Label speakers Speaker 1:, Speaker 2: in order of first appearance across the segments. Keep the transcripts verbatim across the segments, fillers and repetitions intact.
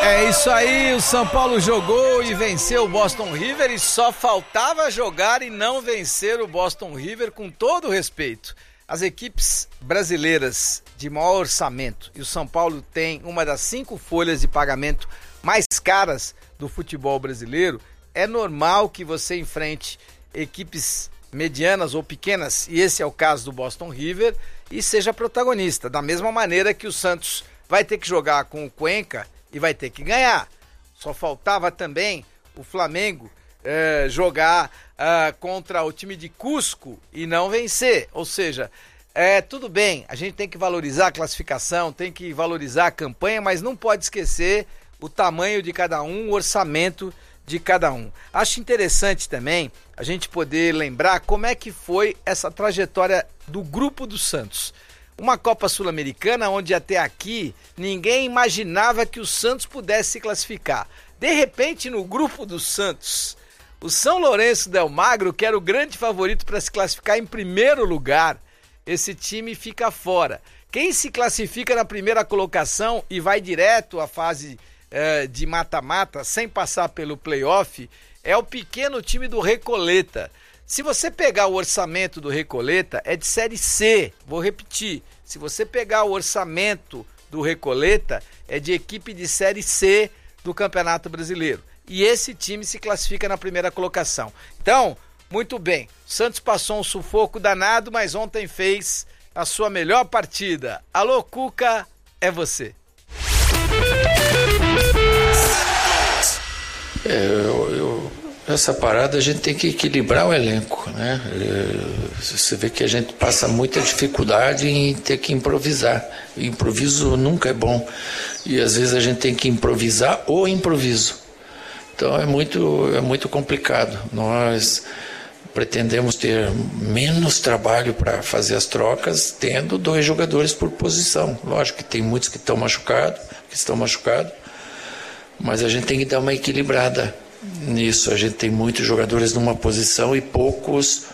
Speaker 1: É isso aí, o São Paulo jogou e venceu o Boston River e só faltava jogar e não vencer o Boston River, com todo o respeito. As equipes brasileiras de maior orçamento, e o São Paulo tem uma das cinco folhas de pagamento mais caras do futebol brasileiro, é normal que você enfrente equipes medianas ou pequenas, e esse é o caso do Boston River, e seja protagonista, da mesma maneira que o Santos vai ter que jogar com o Cuenca e vai ter que ganhar. Só faltava também o Flamengo eh, jogar eh, contra o time de Cusco e não vencer. Ou seja, é, tudo bem, a gente tem que valorizar a classificação, tem que valorizar a campanha, mas não pode esquecer o tamanho de cada um, o orçamento de cada um. Acho interessante também a gente poder lembrar como é que foi essa trajetória do grupo do Santos. Uma Copa Sul-Americana onde até aqui ninguém imaginava que o Santos pudesse se classificar. De repente, no grupo do Santos, o São Lourenço del Magro, que era o grande favorito para se classificar em primeiro lugar, esse time fica fora. Quem se classifica na primeira colocação e vai direto à fase eh, de mata-mata, sem passar pelo play-off, é o pequeno time do Recoleta. Se você pegar o orçamento do Recoleta, é de Série C, vou repetir, se você pegar o orçamento do Recoleta, é de equipe de Série C do Campeonato Brasileiro. E esse time se classifica na primeira colocação. Então, muito bem, o Santos passou um sufoco danado, mas ontem fez a sua melhor partida. Alô, Cuca, é você.
Speaker 2: É, eu... eu... Essa parada a gente tem que equilibrar o elenco, né? Você vê que a gente passa muita dificuldade em ter que improvisar. O improviso nunca é bom. E às vezes a gente tem que improvisar o improviso. Então é muito, é muito complicado. Nós pretendemos ter menos trabalho para fazer as trocas, tendo dois jogadores por posição. Lógico que tem muitos que estão machucados, que estão machucados, mas a gente tem que dar uma equilibrada nisso. A gente tem muitos jogadores numa posição e poucos,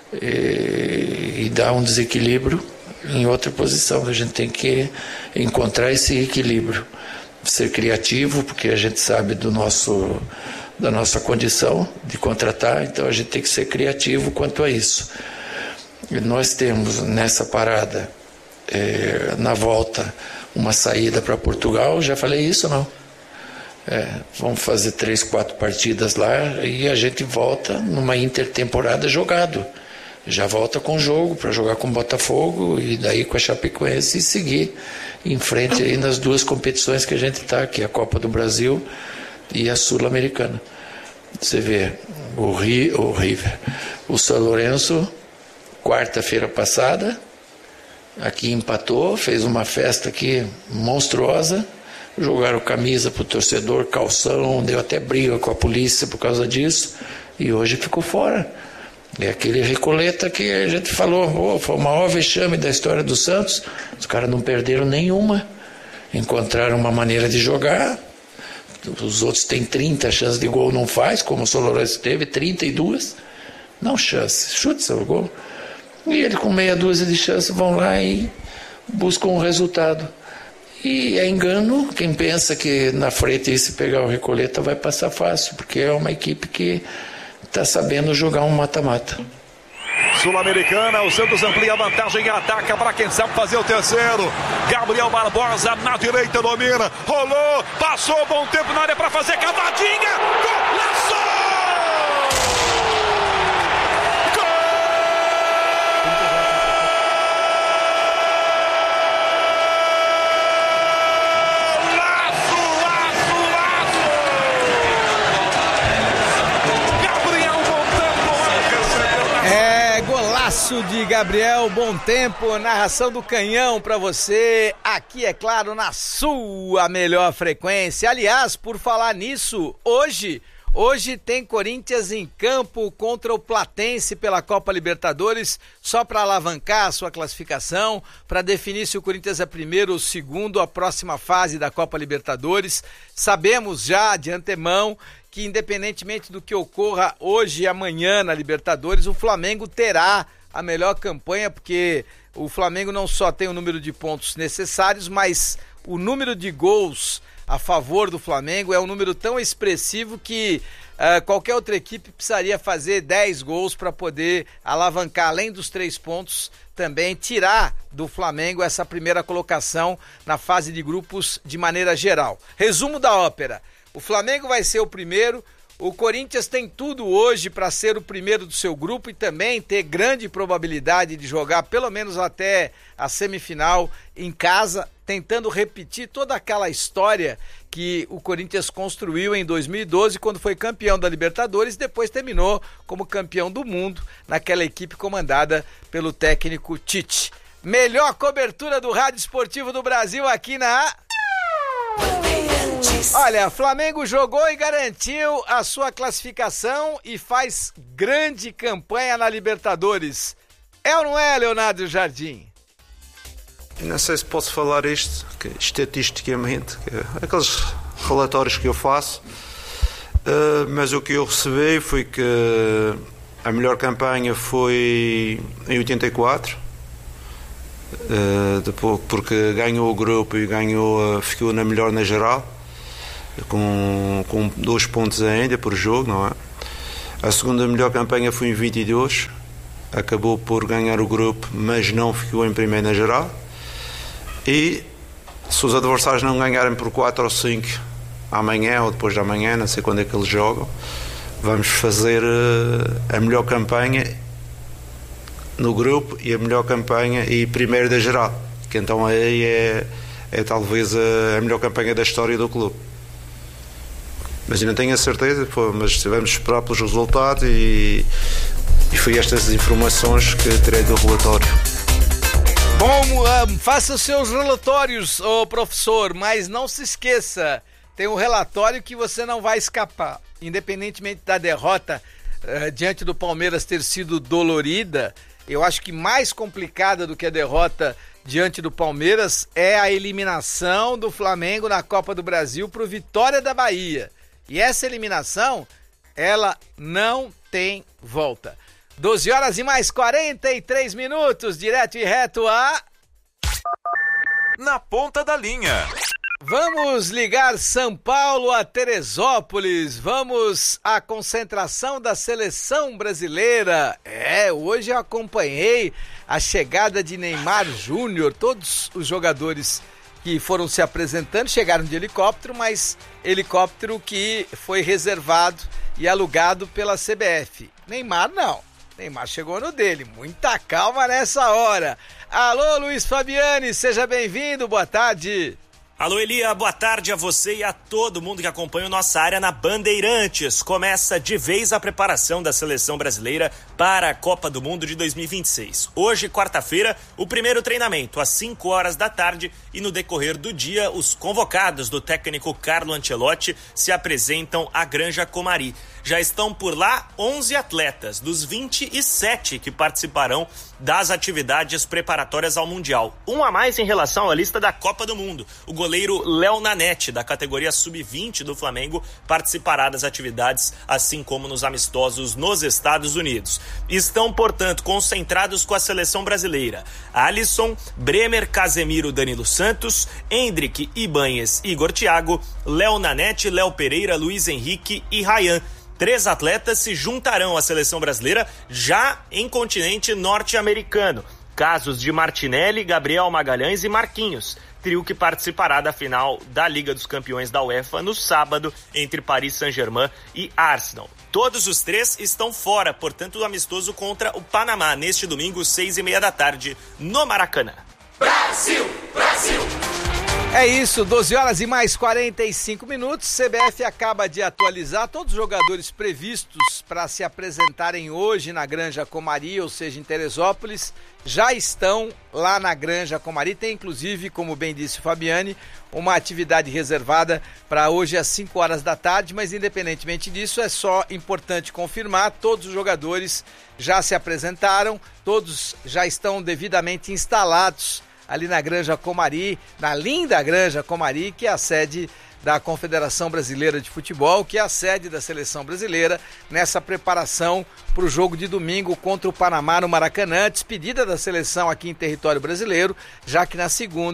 Speaker 2: e, e dá um desequilíbrio em outra posição. A gente tem que encontrar esse equilíbrio, ser criativo, porque a gente sabe do nosso, da nossa condição de contratar, então a gente tem que ser criativo quanto a isso. E nós temos nessa parada, é, na volta, uma saída para Portugal. Já falei isso, não? É, vamos fazer três, quatro partidas lá e a gente volta numa intertemporada jogado. Já volta com jogo para jogar com o Botafogo e daí com a Chapecoense e seguir em frente aí nas duas competições que a gente está, que é a Copa do Brasil e a Sul-Americana. Você vê, o, Ri, o River, o São Lourenço, quarta-feira passada, aqui empatou, fez uma festa aqui monstruosa. Jogaram camisa pro torcedor, calção, deu até briga com a polícia por causa disso, e hoje ficou fora. É aquele Recoleta que a gente falou, oh, foi o maior vexame da história do Santos. Os caras não perderam nenhuma, encontraram uma maneira de jogar. Os outros têm trinta chances de gol, não faz, como o São Lourenço teve, trinta e duas, não chance, chute seu gol. E ele com meia dúzia de chances vão lá e buscam um resultado. E é engano quem pensa que na frente, se pegar o Recoleta, vai passar fácil, porque é uma equipe que está sabendo jogar um mata-mata.
Speaker 3: Sul-Americana, o Santos amplia a vantagem e ataca para quem sabe fazer o terceiro. Gabriel Barbosa na direita domina, rolou, passou, bom tempo na área para fazer cavadinha, golaço!
Speaker 1: De Gabriel, bom tempo, narração do Canhão pra você, aqui é claro, na sua melhor frequência. Aliás, por falar nisso, hoje, hoje tem Corinthians em campo contra o Platense pela Copa Libertadores, só para alavancar a sua classificação, para definir se o Corinthians é primeiro ou segundo a próxima fase da Copa Libertadores. Sabemos já de antemão que, independentemente do que ocorra hoje e amanhã na Libertadores, o Flamengo terá a melhor campanha, porque o Flamengo não só tem o número de pontos necessários, mas o número de gols a favor do Flamengo, é um número tão expressivo que uh, qualquer outra equipe precisaria fazer dez gols para poder alavancar, além dos três pontos, também tirar do Flamengo essa primeira colocação na fase de grupos de maneira geral. Resumo da ópera: o Flamengo vai ser o primeiro. O Corinthians tem tudo hoje para ser o primeiro do seu grupo e também ter grande probabilidade de jogar pelo menos até a semifinal em casa, tentando repetir toda aquela história que o Corinthians construiu em dois mil e doze, quando foi campeão da Libertadores e depois terminou como campeão do mundo naquela equipe comandada pelo técnico Tite. Melhor cobertura do rádio esportivo do Brasil aqui na... Olha, Flamengo jogou e garantiu a sua classificação e faz grande campanha na Libertadores. É ou não é, Leonardo Jardim?
Speaker 4: Não sei se posso falar isto, que, estatisticamente, que, aqueles relatórios que eu faço, uh, mas o que eu recebi foi que a melhor campanha foi em oitenta e quatro, uh, depois, porque ganhou o grupo e ganhou, uh, ficou na melhor na geral. Com, com dois pontos ainda por jogo, não é? A segunda melhor campanha foi em vinte e dois, acabou por ganhar o grupo, mas não ficou em primeiro na geral. E se os adversários não ganharem por quatro ou cinco amanhã ou depois de amanhã, não sei quando é que eles jogam, vamos fazer uh, a melhor campanha no grupo e a melhor campanha e primeiro da geral, que então aí é, é talvez a, a melhor campanha da história do clube. Mas eu não tenho a certeza, pô, mas vamos esperar pelos resultados e, e foi estas informações que terei do relatório.
Speaker 1: Bom, um, faça os seus relatórios, ô professor, mas não se esqueça, tem um relatório que você não vai escapar. Independentemente da derrota uh, diante do Palmeiras ter sido dolorida, eu acho que mais complicada do que a derrota diante do Palmeiras é a eliminação do Flamengo na Copa do Brasil para o Vitória da Bahia. E essa eliminação, ela não tem volta. doze horas e mais quarenta e três minutos, direto e reto a...
Speaker 5: Na ponta da linha.
Speaker 1: Vamos ligar São Paulo a Teresópolis. Vamos à concentração da seleção brasileira. É, hoje eu acompanhei a chegada de Neymar Júnior. Todos os jogadores que foram se apresentando chegaram de helicóptero, mas helicóptero que foi reservado e alugado pela C B F. Neymar não. Neymar chegou no dele. Muita calma nessa hora. Alô, Luiz Fabiani, seja bem-vindo. Boa tarde.
Speaker 6: Alô, Elia, boa tarde a você e a todo mundo que acompanha nossa área na Bandeirantes. Começa de vez a preparação da seleção brasileira para a Copa do Mundo de dois mil e vinte e seis. Hoje, quarta-feira, o primeiro treinamento às cinco horas da tarde e no decorrer do dia, os convocados do técnico Carlo Ancelotti se apresentam à Granja Comari. Já estão por lá onze atletas, dos vinte e sete que participarão das atividades preparatórias ao Mundial. Um a mais em relação à lista da Copa do Mundo. O goleiro Léo Nanete, da categoria sub vinte do Flamengo, participará das atividades, assim como nos amistosos nos Estados Unidos. Estão, portanto, concentrados com a seleção brasileira: Alisson, Bremer, Casemiro, Danilo Santos, Endrick, Ibanez, Igor Thiago, Léo Nanete, Léo Pereira, Luiz Henrique e Ryan. Três atletas se juntarão à seleção brasileira já em continente norte-americano. Casos de Martinelli, Gabriel Magalhães e Marquinhos. Trio que participará da final da Liga dos Campeões da UEFA no sábado entre Paris Saint-Germain e Arsenal. Todos os três estão fora, portanto, do amistoso contra o Panamá, neste domingo, seis e meia da tarde, no Maracanã.
Speaker 5: Brasil! Brasil!
Speaker 1: É isso, doze horas e mais quarenta e cinco minutos. C B F acaba de atualizar todos os jogadores previstos para se apresentarem hoje na Granja Comari, ou seja, em Teresópolis, já estão lá na Granja Comari. Tem inclusive, como bem disse o Fabiani, uma atividade reservada para hoje às cinco horas da tarde, mas independentemente disso, é só importante confirmar, todos os jogadores já se apresentaram, todos já estão devidamente instalados ali na Granja Comari, na linda Granja Comari, que é a sede da Confederação Brasileira de Futebol, que é a sede da seleção brasileira, nessa preparação para o jogo de domingo contra o Panamá no Maracanã, despedida da seleção aqui em território brasileiro, já que na segunda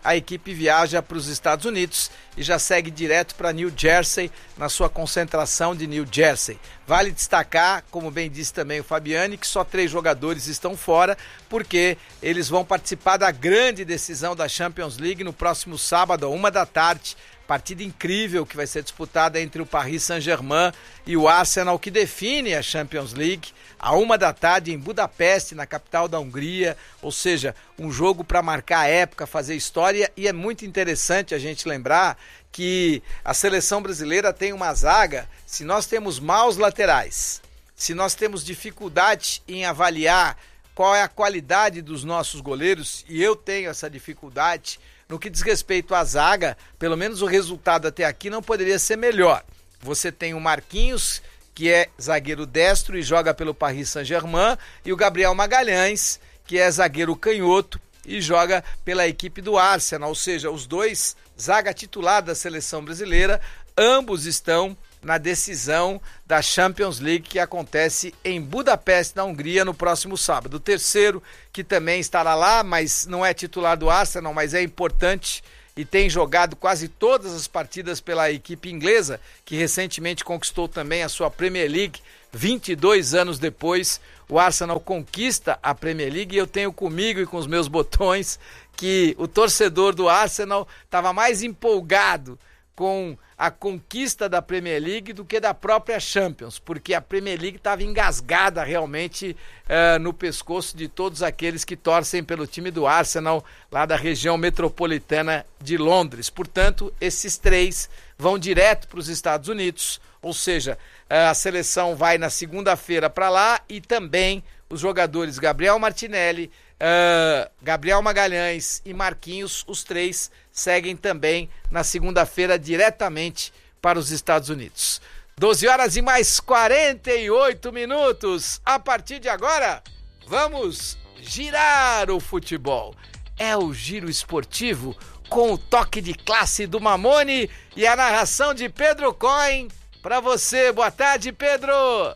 Speaker 1: a equipe viaja para os Estados Unidos e já segue direto para New Jersey, na sua concentração de New Jersey. Vale destacar, como bem disse também o Fabiani, que só três jogadores estão fora, porque eles vão participar da grande decisão da Champions League no próximo sábado, a uma da tarde. Partida incrível que vai ser disputada entre o Paris Saint-Germain e o Arsenal, que define a Champions League, a uma da tarde em Budapeste, na capital da Hungria. Ou seja, um jogo para marcar a época, fazer história. E é muito interessante a gente lembrar que a seleção brasileira tem uma zaga. Se nós temos maus laterais, se nós temos dificuldade em avaliar qual é a qualidade dos nossos goleiros, e eu tenho essa dificuldade, no que diz respeito à zaga, pelo menos o resultado até aqui não poderia ser melhor. Você tem o Marquinhos, que é zagueiro destro e joga pelo Paris Saint-Germain, e o Gabriel Magalhães, que é zagueiro canhoto e joga pela equipe do Arsenal. Ou seja, os dois, zaga titular da seleção brasileira, ambos estão na decisão da Champions League, que acontece em Budapeste, na Hungria, no próximo sábado. O terceiro, que também estará lá, mas não é titular do Arsenal, mas é importante e tem jogado quase todas as partidas pela equipe inglesa, que recentemente conquistou também a sua Premier League. vinte e dois anos depois, o Arsenal conquista a Premier League, e eu tenho comigo e com os meus botões que o torcedor do Arsenal estava mais empolgado com a conquista da Premier League do que da própria Champions, porque a Premier League estava engasgada realmente uh, no pescoço de todos aqueles que torcem pelo time do Arsenal, lá da região metropolitana de Londres. Portanto, esses três vão direto para os Estados Unidos, ou seja, uh, a seleção vai na segunda-feira para lá, e também os jogadores Gabriel Martinelli, uh, Gabriel Magalhães e Marquinhos, os três seguem também na segunda-feira diretamente para os Estados Unidos. doze horas e mais quarenta e oito minutos. A partir de agora, vamos girar o futebol. É o Giro Esportivo com o toque de classe do Mamone e a narração de Pedro Cohen. Para você, boa tarde, Pedro.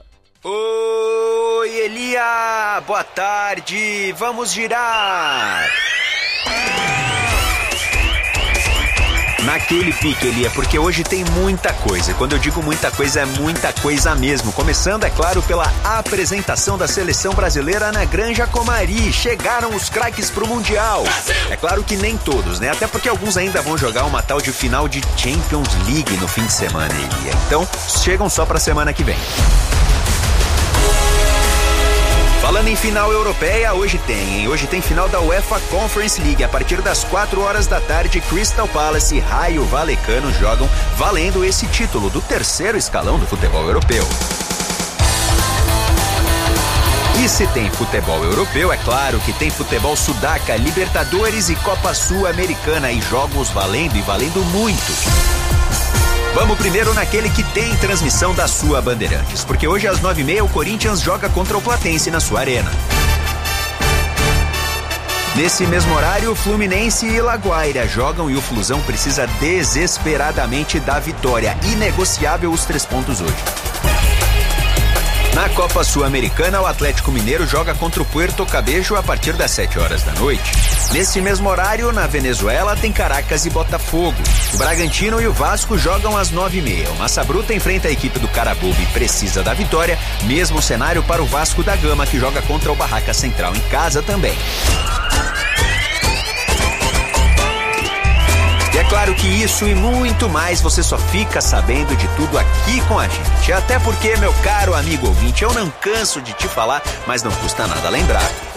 Speaker 7: Oi, Elia, boa tarde, vamos girar. Naquele pique, Elia, porque hoje tem muita coisa. Quando eu digo muita coisa, é muita coisa mesmo. Começando, é claro, pela apresentação da seleção brasileira na Granja Comari. Chegaram os craques pro Mundial. É claro que nem todos, né? Até porque alguns ainda vão jogar uma tal de final de Champions League no fim de semana, Elia. Então, chegam só pra semana que vem. Falando em final europeia, hoje tem, hein? Hoje tem final da UEFA Conference League. A partir das quatro horas da tarde, Crystal Palace e Raio Vallecano jogam valendo esse título do terceiro escalão do futebol europeu. E se tem futebol europeu, é claro que tem futebol Sudaca, Libertadores e Copa Sul-Americana, e jogos valendo e valendo muito. Vamos primeiro naquele que tem transmissão da sua Bandeirantes, porque hoje às nove e meia o Corinthians joga contra o Platense na sua arena. Nesse mesmo horário, Fluminense e Laguaira jogam e o Flusão precisa desesperadamente da vitória. Inegociável os três pontos hoje. Na Copa Sul-Americana, o Atlético Mineiro joga contra o Puerto Cabello a partir das sete horas da noite. Nesse mesmo horário, na Venezuela, tem Caracas e Botafogo. O Bragantino e o Vasco jogam às nove e meia. O Massa Bruta enfrenta a equipe do Carabobo e precisa da vitória. Mesmo cenário para o Vasco da Gama, que joga contra o Barraca Central em casa também. E é claro que isso e muito mais você só fica sabendo de tudo aqui com a gente. Até porque, meu caro amigo ouvinte, eu não canso de te falar, mas não custa nada lembrar.